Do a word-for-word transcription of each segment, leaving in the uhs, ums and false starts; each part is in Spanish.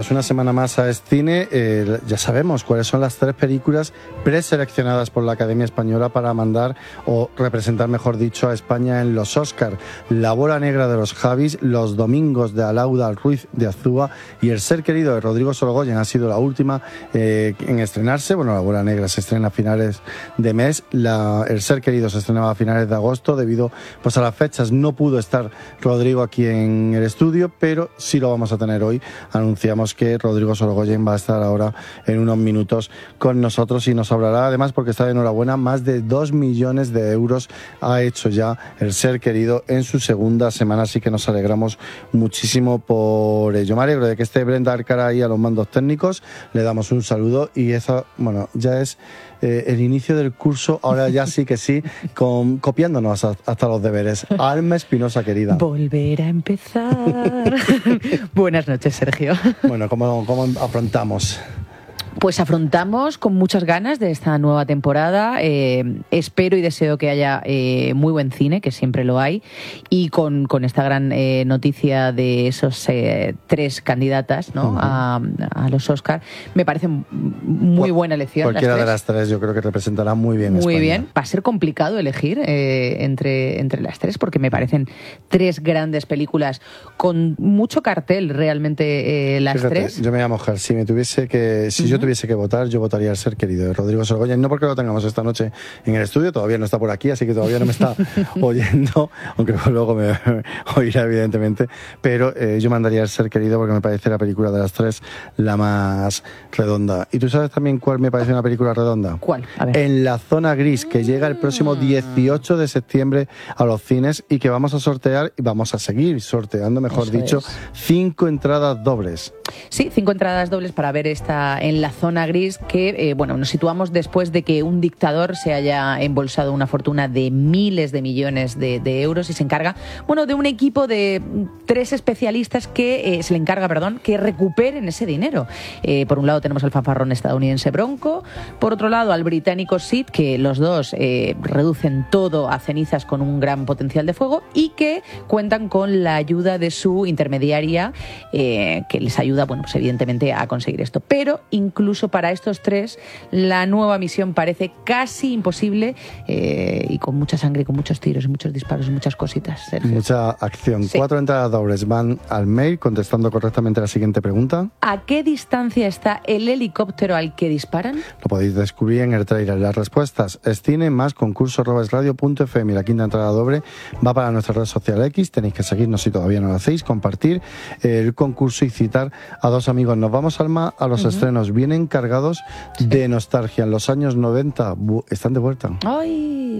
bienvenidos una semana más a Escine. Eh, ya sabemos cuáles son las tres películas preseleccionadas por la Academia Española para mandar o representar, mejor dicho, a España en los Oscar. La bola negra de los Javis, Los domingos de Alauda Ruiz de Azúa y El ser querido de Rodrigo Sorogoyen ha sido la última eh, en estrenarse. Bueno, La bola negra se estrena a finales de mes, la, El ser querido se estrenaba a finales de agosto. Debido pues a las fechas no pudo estar Rodrigo aquí en el estudio, pero sí lo vamos a tener hoy. Anunciamos que Rodrigo Sorogoyen va a estar ahora en unos minutos con nosotros y nos hablará, además, porque está de enhorabuena, más de dos millones de euros ha hecho ya El ser querido en su segunda semana, así que nos alegramos muchísimo por ello. Me alegro de que esté Brenda Arcara ahí a los mandos técnicos, le damos un saludo y eso, bueno, ya es eh, el inicio del curso, ahora ya sí que sí, con, copiándonos hasta los deberes. Alma Espinosa, querida. Volver a empezar. Buenas noches, Sergio. Bueno, ¿cómo, cómo afrontamos? Pues afrontamos con muchas ganas de esta nueva temporada. Eh, espero y deseo que haya eh, muy buen cine, que siempre lo hay, y con, con esta gran eh, noticia de esos eh, tres candidatas, ¿no? Uh-huh. a, a los Oscar. Me parece muy buena elección. Cualquiera las de las tres yo creo que representará muy bien a Muy España. bien. Va a ser complicado elegir eh, entre, entre las tres, porque me parecen tres grandes películas con mucho cartel realmente eh, las Fíjate, tres. Yo me voy a mojar. Si me tuviese que, si uh-huh. yo tuviese que votar, yo votaría El ser querido de Rodrigo Sorogoyen, no porque lo tengamos esta noche en el estudio, todavía no está por aquí, así que todavía no me está oyendo, aunque luego me, me oirá evidentemente, pero eh, yo mandaría El ser querido porque me parece la película de las tres la más redonda. ¿Y tú sabes también cuál me parece una película redonda? ¿Cuál? A ver. En la zona gris, que llega el próximo dieciocho de septiembre a los cines y que vamos a sortear y vamos a seguir sorteando, mejor Eso dicho, es. cinco entradas dobles. Sí, cinco entradas dobles para ver esta En la zona gris, que eh, bueno, nos situamos después de que un dictador se haya embolsado una fortuna de miles de millones de, de euros y se encarga, bueno, de un equipo de tres especialistas que eh, se le encarga, perdón, que recuperen ese dinero. Eh, por un lado tenemos al fanfarrón estadounidense Bronco, por otro lado al británico Sid, que los dos eh, reducen todo a cenizas con un gran potencial de fuego y que cuentan con la ayuda de su intermediaria, eh, que les ayuda, bueno, pues evidentemente a conseguir esto. Pero incluso para estos tres la nueva misión parece casi imposible, eh, y con mucha sangre, con muchos tiros y muchos disparos y muchas cositas, Sergio. Mucha acción. Sí. Cuatro entradas dobles van al mail contestando correctamente la siguiente pregunta. ¿A qué distancia está el helicóptero al que disparan? Lo podéis descubrir en el trailer. Las respuestas es cine más concurso arroba esradio punto f m. La quinta entrada doble va para nuestra red social X. Tenéis que seguirnos si todavía no lo hacéis, compartir el concurso y citar a dos amigos. Nos vamos, Alma, a los uh-huh. estrenos. Vienen cargados sí. de nostalgia. En los años noventa están de vuelta. ¡Ay!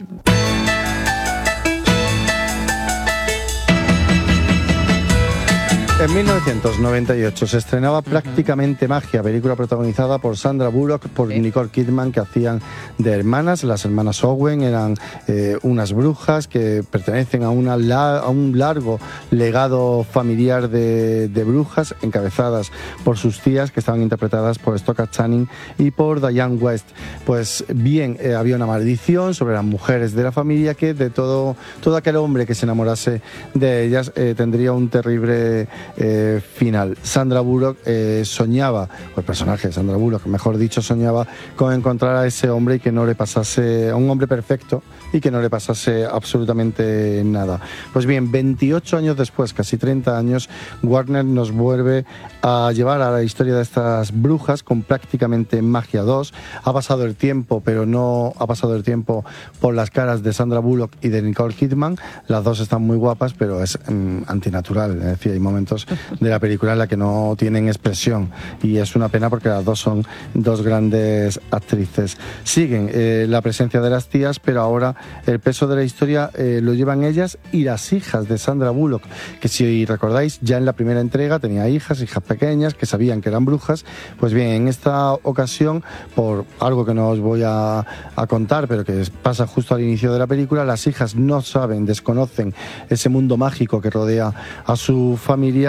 En mil novecientos noventa y ocho se estrenaba Prácticamente Magia, película protagonizada por Sandra Bullock, por sí. Nicole Kidman, que hacían de hermanas. Las hermanas Owen eran eh, unas brujas que pertenecen a, una la, a un largo legado familiar de, de brujas, encabezadas por sus tías, que estaban interpretadas por Stockard Channing y por Diane West. Pues bien, eh, había una maldición sobre las mujeres de la familia, que de todo, todo aquel hombre que se enamorase de ellas eh, tendría un terrible Eh, final. Sandra Bullock eh, soñaba, o el personaje de Sandra Bullock, mejor dicho, soñaba con encontrar a ese hombre y que no le pasase, a un hombre perfecto y que no le pasase absolutamente nada. Pues bien, veintiocho años después, casi treinta años, Warner nos vuelve a llevar a la historia de estas brujas con Prácticamente Magia dos. Ha pasado el tiempo, pero no ha pasado el tiempo por las caras de Sandra Bullock y de Nicole Kidman. Las dos están muy guapas, pero es mm, antinatural. Es decir, hay momentos de la película en la que no tienen expresión y es una pena porque las dos son dos grandes actrices. Siguen eh, la presencia de las tías, pero ahora el peso de la historia eh, lo llevan ellas y las hijas de Sandra Bullock, que si recordáis ya en la primera entrega tenía hijas, hijas pequeñas que sabían que eran brujas. Pues bien, en esta ocasión, por algo que no os voy a, a contar, pero que pasa justo al inicio de la película, las hijas no saben, desconocen ese mundo mágico que rodea a su familia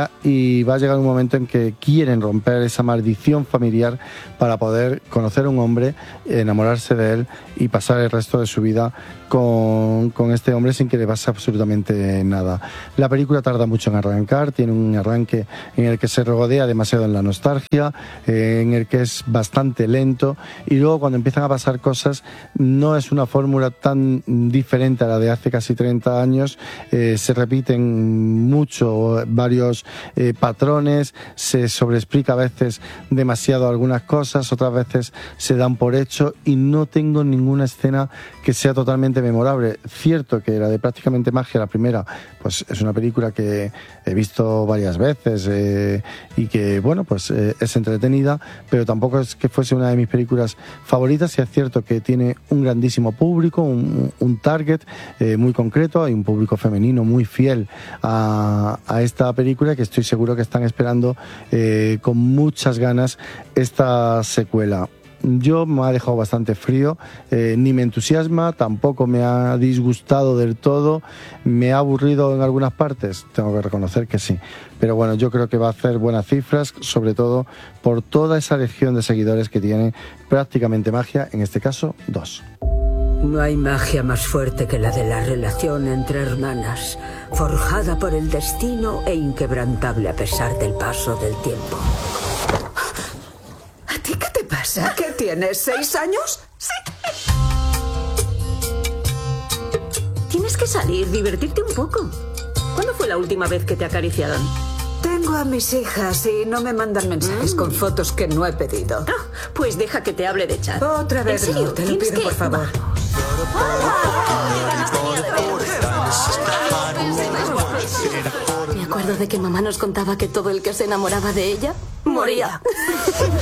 magia y va a llegar un momento en que quieren romper esa maldición familiar para poder conocer a un hombre, enamorarse de él y pasar el resto de su vida con, con este hombre sin que le pase absolutamente nada. La película tarda mucho en arrancar, tiene un arranque en el que se rodea demasiado en la nostalgia, eh, en el que es bastante lento, y luego cuando empiezan a pasar cosas no es una fórmula tan diferente a la de hace casi treinta años, eh, se repiten mucho varios eh, patrones, se sobreexplica a veces demasiado algunas cosas, otras veces se dan por hecho y no tengo ninguna escena que sea totalmente memorable. Cierto que la de Prácticamente Magia, la primera, pues es una película que he visto varias veces eh, y que, bueno, pues eh, es entretenida, pero tampoco es que fuese una de mis películas favoritas. Y es cierto que tiene un grandísimo público, un, un target eh, muy concreto, hay un público femenino muy fiel a, a esta película, que estoy seguro que están esperando eh, con muchas ganas esta secuela. Yo me ha dejado bastante frío, eh, ni me entusiasma, tampoco me ha disgustado del todo, me ha aburrido en algunas partes, tengo que reconocer que sí, pero bueno, yo creo que va a hacer buenas cifras, sobre todo por toda esa legión de seguidores que tiene Prácticamente Magia, en este caso dos. No hay magia más fuerte que la de la relación entre hermanas, forjada por el destino e inquebrantable a pesar del paso del tiempo. ¿A ti qué te pasa? ¿Qué tienes? ¿Seis años? Sí. Tienes que salir, divertirte un poco. ¿Cuándo fue la última vez que te acariciaron? Tengo a mis hijas y no me mandan mensajes mm. con fotos que no he pedido. Ah, pues deja que te hable de chat. Otra vez, ¿En serio? no, te lo pido, que... por favor. Me acuerdo de que mamá nos contaba que todo el que se enamoraba de ella moría.